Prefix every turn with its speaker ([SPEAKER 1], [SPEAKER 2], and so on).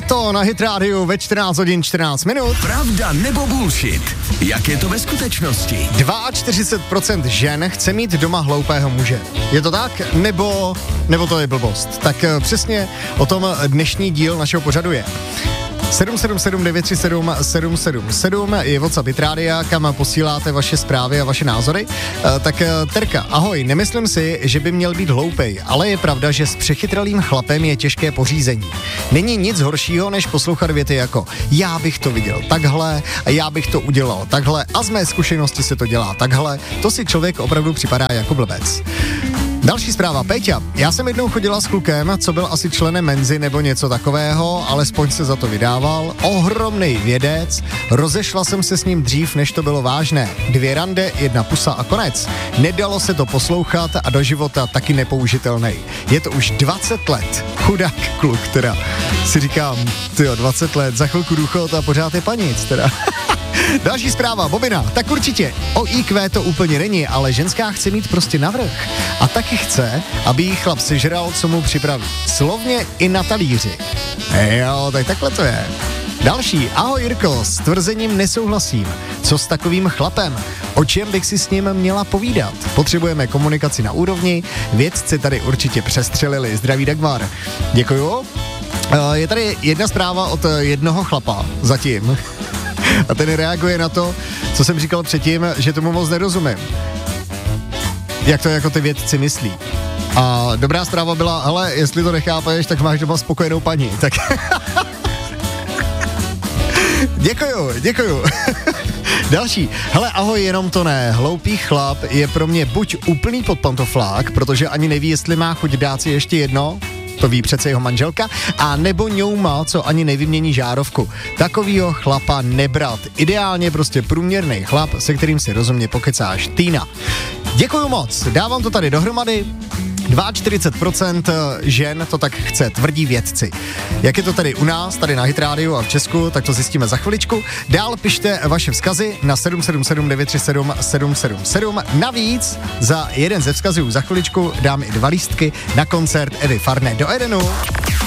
[SPEAKER 1] Leto na Hit Radio ve 14 hodin 14 minut.
[SPEAKER 2] Pravda nebo bullshit? Jak je to ve skutečnosti?
[SPEAKER 1] 42% žen chce mít doma hloupého muže. Je to tak? Nebo to je blbost? Tak přesně o tom dnešní díl našeho pořadu je. 777 937 777 je WhatsApp Hit Rádia, kam posíláte vaše zprávy a vaše názory. Tak Terka, ahoj, nemyslím si, že by měl být hloupej, ale je pravda, že s přechytralým chlapem je těžké pořízení. Není nic horšího, než poslouchat věty jako já bych to viděl takhle a já bych to udělal takhle a z mé zkušenosti se to dělá takhle. To si člověk opravdu připadá jako blbec. Další zpráva, Péťa. Já jsem jednou chodila s klukem, co byl asi členem menzy nebo něco takového, alespoň se za to vydával. Ohromnej vědec, rozešla jsem se s ním dřív, než to bylo vážné. 2 rande, 1 pusa a konec. Nedalo se to poslouchat a do života taky nepoužitelnej. Je to už 20 let. Chudák kluk, teda. Si říkám, tyjo, 20 let, za chvilku důchod a pořád je panic, teda. Další zpráva, Bobina, tak určitě, o IQ to úplně není, ale ženská chce mít prostě navrch. A taky chce, aby jí chlap sežral, co mu připraví. Slovně i na talíři. Jo, tak takhle to je. Další, ahoj Jirko, s tvrzením nesouhlasím. Co s takovým chlapem? O čem bych si s ním měla povídat? Potřebujeme komunikaci na úrovni, vědci tady určitě přestřelili. Zdraví Dagmar. Děkuju. Je tady jedna zpráva od jednoho chlapa, zatím. A ten reaguje na to, co jsem říkal předtím, že tomu moc nerozumím. Jak to jako ty vědci myslí. A dobrá zpráva byla, hele, jestli to nechápeš, tak máš doma spokojenou paní. Tak Děkuju. Další. Hele, ahoj, jenom to ne. Hloupý chlap je pro mě buď úplný podpantoflák, protože ani neví, jestli má chuť dát si ještě jedno, to ví přece jeho manželka, a nebo ňouma, co ani nevymění žárovku. Takovýho chlapa nebrat. Ideálně prostě průměrný chlap, se kterým si rozumně pokecáš. Týna. Děkuju moc, dávám to tady dohromady. 42% žen to tak chce, tvrdí vědci. Jak je to tady u nás, tady na Hit Radio a v Česku, tak to zjistíme za chviličku. Dál pište vaše vzkazy na 777 937 777. Navíc za jeden ze vzkazů za chviličku dám i 2 lístky na koncert Evy Farné do Edenu.